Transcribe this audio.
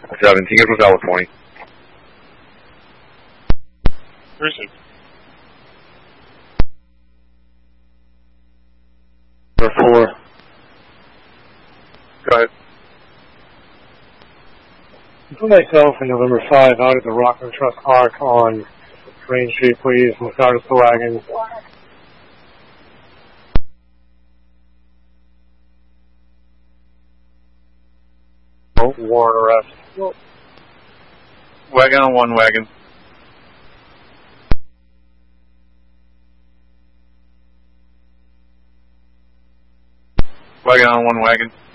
17, get from South 20. Precinct. Number 4. Go ahead. Put myself in November 5 out at the Rockland Trust Park on Rain Street, please, and start us the wagon. Warrant arrest. Wagon on 1 wagon. Wagon on 1 wagon.